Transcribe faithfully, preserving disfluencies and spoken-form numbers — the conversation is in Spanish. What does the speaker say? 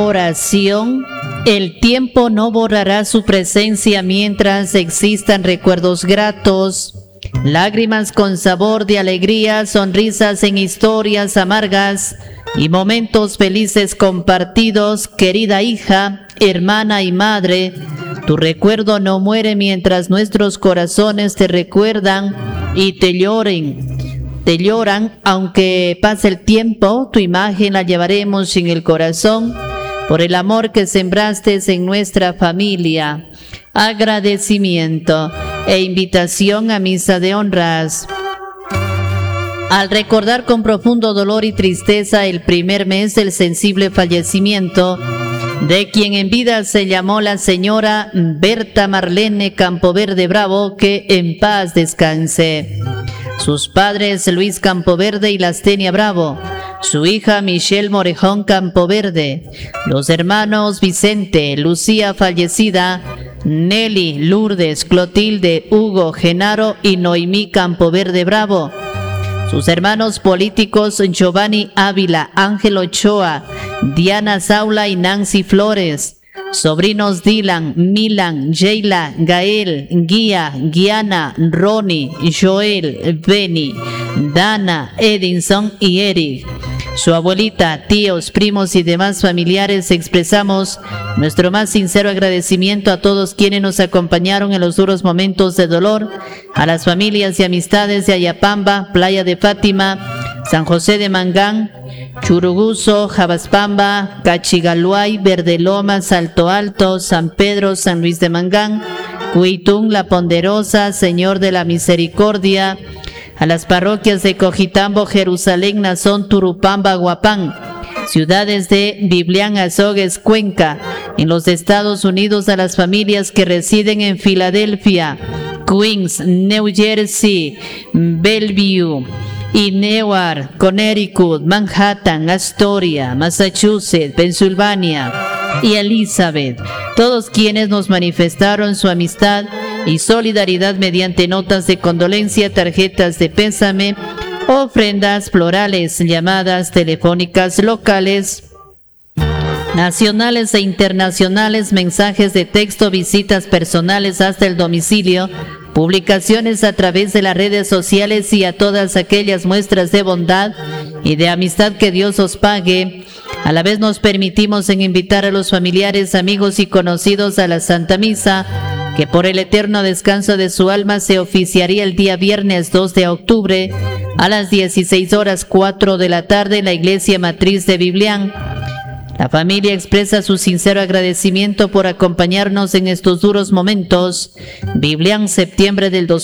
Oración. El tiempo no borrará su presencia mientras existan recuerdos gratos, lágrimas con sabor de alegría, sonrisas en historias amargas y momentos felices compartidos. Querida hija, hermana y madre, tu recuerdo no muere mientras nuestros corazones te recuerdan y te lloren. Te lloran, aunque pase el tiempo, tu imagen la llevaremos en el corazón por el amor que sembraste en nuestra familia. Agradecimiento e invitación a misa de honras. Al recordar con profundo dolor y tristeza el primer mes del sensible fallecimiento de quien en vida se llamó la señora Berta Marlene Campoverde Bravo, que en paz descanse. Sus padres Luis Campoverde y Lastenia Bravo, su hija Michelle Morejón Campoverde, los hermanos Vicente, Lucía fallecida, Nelly, Lourdes, Clotilde, Hugo, Genaro y Noemí Campoverde Bravo, sus hermanos políticos Giovanni Ávila, Ángel Ochoa, Diana Saula y Nancy Flores, sobrinos Dylan, Milan, Sheila, Gael, Guía, Guiana, Ronnie, Joel, Benny, Dana, Edinson y Eric. Su abuelita, tíos, primos y demás familiares, expresamos nuestro más sincero agradecimiento a todos quienes nos acompañaron en los duros momentos de dolor, a las familias y amistades de Ayapamba, Playa de Fátima, San José de Mangán, Churuguzo, Jabaspamba, Cachigaluay, Verdeloma, Salto Alto, San Pedro, San Luis de Mangán, Cuitún, La Ponderosa, Señor de la Misericordia, a las parroquias de Cojitambo, Jerusalén, Nazón, Turupamba, Guapán, ciudades de Biblián, Azogues, Cuenca, en los Estados Unidos, a las familias que residen en Filadelfia, Queens, New Jersey, Bellevue y Newark, Connecticut, Manhattan, Astoria, Massachusetts, Pensilvania y Elizabeth, todos quienes nos manifestaron su amistad y solidaridad mediante notas de condolencia, tarjetas de pésame, ofrendas florales, llamadas telefónicas locales, nacionales e internacionales, mensajes de texto, visitas personales hasta el domicilio, publicaciones a través de las redes sociales y a todas aquellas muestras de bondad y de amistad que Dios os pague. A la vez nos permitimos en invitar a los familiares, amigos y conocidos a la Santa Misa, que por el eterno descanso de su alma se oficiaría el día viernes dos de octubre a las dieciséis horas cuatro de la tarde en la Iglesia Matriz de Biblián. La familia expresa su sincero agradecimiento por acompañarnos en estos duros momentos. Biblián, septiembre del dos mil